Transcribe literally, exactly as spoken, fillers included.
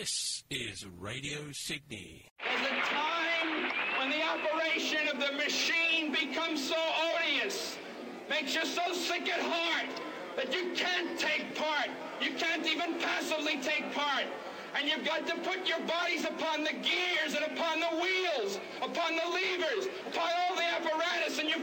This is Radio Sydney. There's a time when the operation of the machine becomes so odious, makes you so sick at heart that you can't take part. You can't even passively take part. And you've got to put your bodies upon the gears and upon the wheels, upon the levers, upon all the apparatus, and you've